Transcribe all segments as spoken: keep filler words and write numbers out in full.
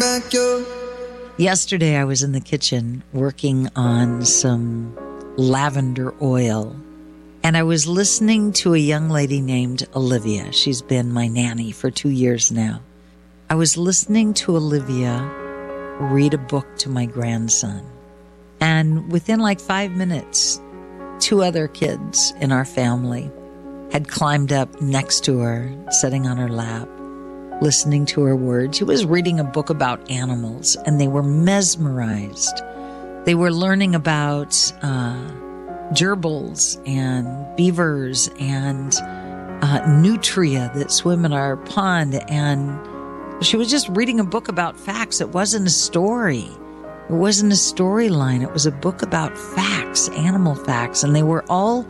like you. Yesterday, I was in the kitchen working on some lavender oil, and I was listening to a young lady named Olivia. She's been my nanny for two years now. I was listening to Olivia read a book to my grandson, and within like five minutes, two other kids in our family had climbed up next to her, sitting on her lap, listening to her words. She was reading a book about animals, and they were mesmerized. They were learning about uh, gerbils and beavers and uh, nutria that swim in our pond. And she was just reading a book about facts. It wasn't a story. It wasn't a storyline. It was a book about facts, animal facts, and they were all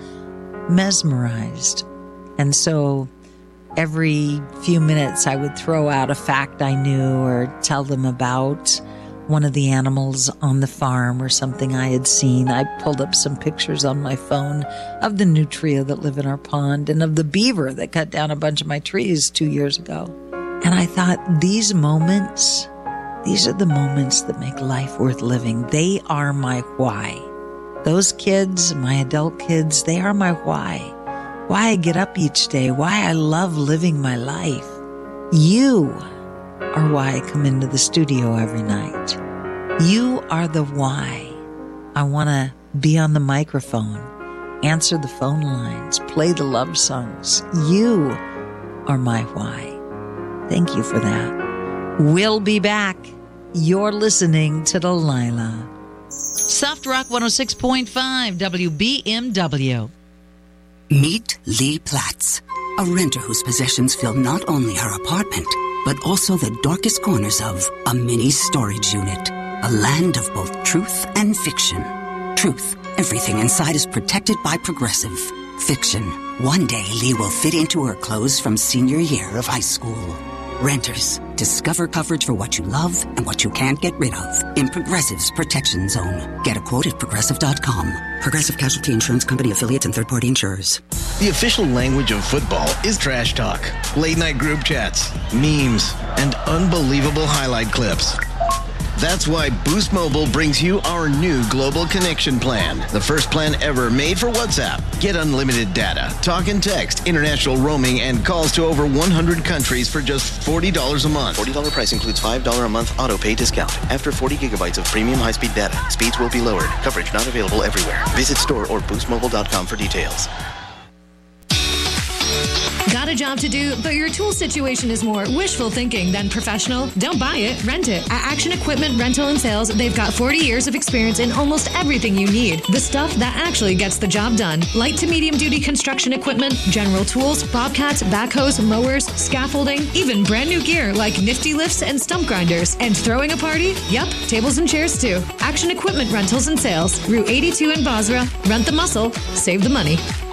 mesmerized. And so every few minutes I would throw out a fact I knew or tell them about one of the animals on the farm or something I had seen. I pulled up some pictures on my phone of the nutria that live in our pond and of the beaver that cut down a bunch of my trees two years ago. And I thought, these moments, these are the moments that make life worth living. They are my why. Those kids, my adult kids, they are my why. Why I get up each day, why I love living my life. You are why I come into the studio every night. You are the why I want to be on the microphone, answer the phone lines, play the love songs. You are my why. Thank you for that. We'll be back. You're listening to Delilah. Soft Rock one oh six point five W B M W. Meet Lee Platts, a renter whose possessions fill not only her apartment, but also the darkest corners of a mini storage unit. A land of both truth and fiction. Truth, everything inside is protected by Progressive. Fiction, one day Lee will fit into her clothes from senior year of high school. Renters, discover coverage for what you love and what you can't get rid of in Progressive's Protection Zone. Get a quote at Progressive dot com. Progressive Casualty Insurance Company affiliates and third-party insurers. The official language of football is trash talk, late-night group chats, memes, and unbelievable highlight clips. That's why Boost Mobile brings you our new Global Connection Plan, the first plan ever made for WhatsApp. Get unlimited data, talk and text, international roaming, and calls to over one hundred countries for just forty dollars a month. forty dollars price includes five dollars a month auto pay discount. After forty gigabytes of premium high-speed data, speeds will be lowered. Coverage not available everywhere. Visit store or boost mobile dot com for details. Got a job to do, but your tool situation is more wishful thinking than professional? Don't buy it, rent it. At Action Equipment Rental and Sales, they've got forty years of experience in almost everything you need. The stuff that actually gets the job done. Light to medium duty construction equipment, general tools, bobcats, backhoes, mowers, scaffolding, even brand new gear like nifty lifts and stump grinders. And throwing a party? Yup, tables and chairs too. Action Equipment Rentals and Sales, Route eighty-two in Basra. Rent the muscle, save the money.